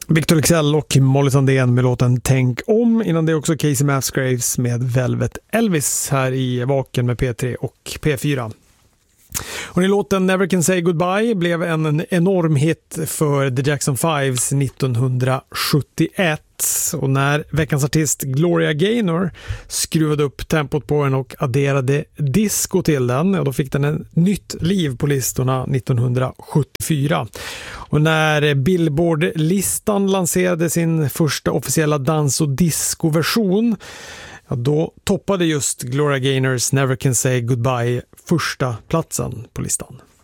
Victor Leksell och Molly Sandén med låten Tänk om. Innan det också Casey Musgraves med Velvet Elvis här i Vaken med P3 och P4. Och den låten Never Can Say Goodbye blev en enorm hit för The Jackson 5s 1971. Och när veckans artist Gloria Gaynor skruvade upp tempot på den och adderade disco till den, då fick den en nytt liv på listorna 1974. Och när Billboard-listan lanserade sin första officiella dans- och disco-version, då toppade just Gloria Gaynors Never Can Say Goodbye första platsen på listan.